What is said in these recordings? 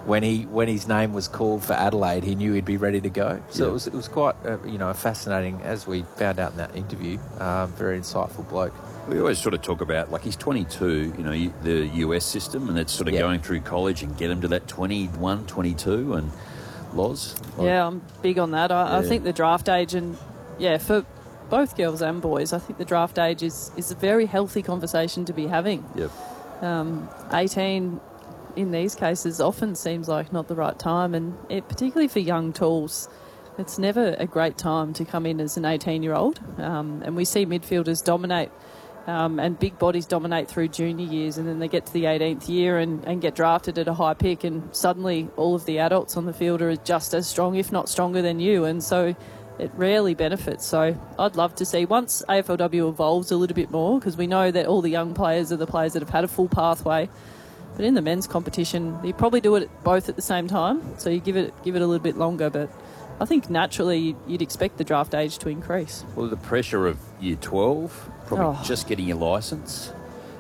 when his name was called for Adelaide, he knew he'd be ready to go. So it was quite a fascinating, as we found out in that interview, very insightful bloke. We always sort of talk about, like, he's 22, the US system, and it's sort of going through college and get him to that 21, 22, and Loz? I'm big on that. I think the draft age, and for both girls and boys, I think the draft age is a very healthy conversation to be having. Yep. 18 in these cases often seems like not the right time, and particularly for young tools, it's never a great time to come in as an 18-year-old. And we see midfielders dominate and big bodies dominate through junior years, and then they get to the 18th year and get drafted at a high pick, and suddenly all of the adults on the field are just as strong, if not stronger than you, and so it rarely benefits. So I'd love to see, once AFLW evolves a little bit more, because we know that all the young players are the players that have had a full pathway, but in the men's competition, you probably do it both at the same time, so you give it a little bit longer, but I think naturally you'd expect the draft age to increase. Well, the pressure of year 12, probably just getting your licence,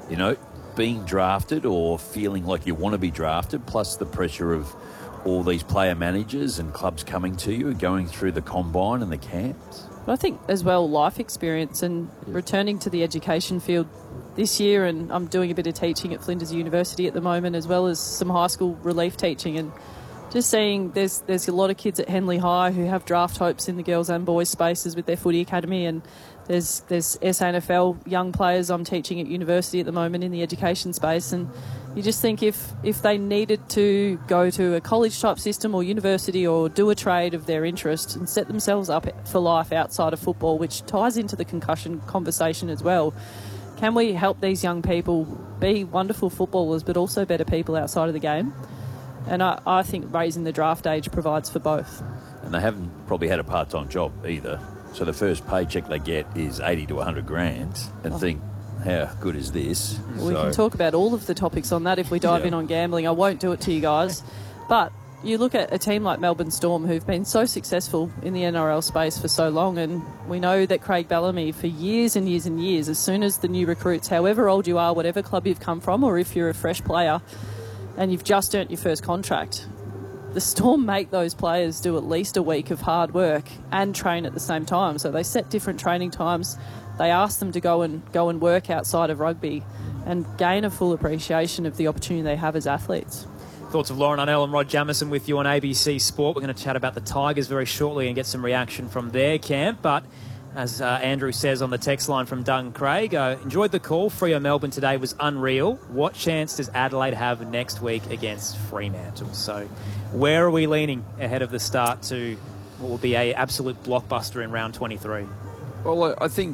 being drafted or feeling like you want to be drafted, plus the pressure of all these player managers and clubs coming to you, going through the combine and the camps. But I think as well, life experience and returning to the education field this year, and I'm doing a bit of teaching at Flinders University at the moment, as well as some high school relief teaching, and just seeing there's a lot of kids at Henley High who have draft hopes in the girls and boys spaces with their footy academy, and there's SANFL young players I'm teaching at university at the moment in the education space, and you just think if they needed to go to a college type system or university or do a trade of their interest and set themselves up for life outside of football, which ties into the concussion conversation as well, can we help these young people be wonderful footballers but also better people outside of the game? And I think raising the draft age provides for both. And they haven't probably had a part-time job either. So the first paycheck they get is 80 to 100 grand, and think, how good is this? We can talk about all of the topics on that if we dive in on gambling. I won't do it to you guys. But you look at a team like Melbourne Storm, who've been so successful in the NRL space for so long, and we know that Craig Bellamy, for years and years and years, as soon as the new recruits, however old you are, whatever club you've come from, or if you're a fresh player and you've just earned your first contract, the Storm make those players do at least a week of hard work and train at the same time. So they set different training times. They ask them to go and work outside of rugby and gain a full appreciation of the opportunity they have as athletes. Thoughts of Lauren Arnell and Rod Jamieson with you on ABC Sport. We're going to chat about the Tigers very shortly and get some reaction from their camp. But as Andrew says on the text line from Doug Craig, enjoyed the call. Freo Melbourne today was unreal. What chance does Adelaide have next week against Fremantle? So where are we leaning ahead of the start to what will be an absolute blockbuster in round 23? Well, I think,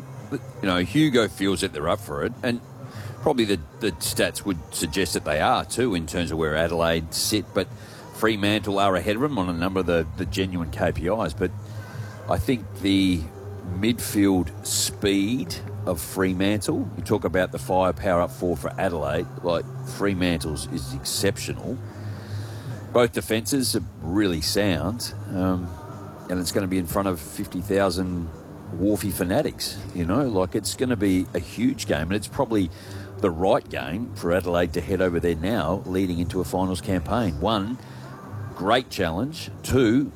Hugo feels that they're up for it, and probably the stats would suggest that they are too in terms of where Adelaide sit, but Fremantle are ahead of them on a number of the genuine KPIs. But I think the midfield speed of Fremantle, you talk about the firepower up for Adelaide, like Fremantle's is exceptional. Both defences are really sound, and it's going to be in front of 50,000 Wharfie fanatics, it's going to be a huge game, and it's probably the right game for Adelaide to head over there now, leading into a finals campaign. One, great challenge. Two,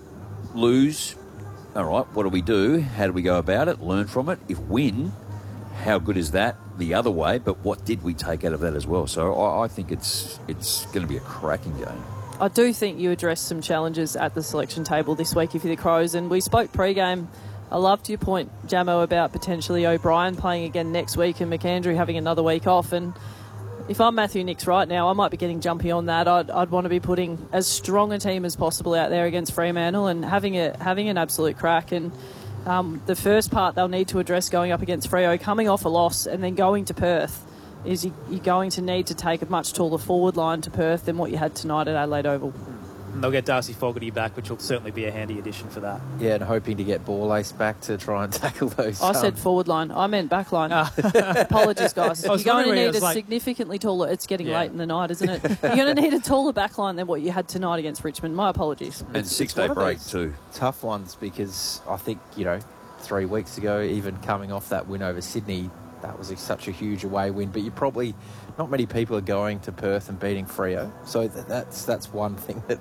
lose. All right, what do we do? How do we go about it? Learn from it. If win, how good is that the other way? But what did we take out of that as well? So I think it's going to be a cracking game. I do think you addressed some challenges at the selection table this week if you're the Crows, and we spoke pre-game. I loved your point, Jamo, about potentially O'Brien playing again next week and McAndrew having another week off. And if I'm Matthew Nicks right now, I might be getting jumpy on that. I'd want to be putting as strong a team as possible out there against Fremantle and having an absolute crack. And the first part they'll need to address going up against Freo, coming off a loss and then going to Perth, is you're going to need to take a much taller forward line to Perth than what you had tonight at Adelaide Oval. And they'll get Darcy Fogarty back, which will certainly be a handy addition for that. Yeah, and hoping to get Ball-Ace back to try and tackle those. I said forward line. I meant back line. Apologies, guys. You're going to need a significantly taller... It's getting late in the night, isn't it? You're going to need a taller back line than what you had tonight against Richmond. My apologies. And six-day break too. Tough ones, because I think, 3 weeks ago, even coming off that win over Sydney, that was such a huge away win. But not many people are going to Perth and beating Freo. So that's one thing that